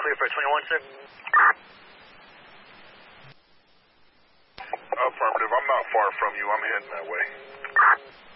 clear for 21, sir? Affirmative. I'm not far from you. I'm heading that way.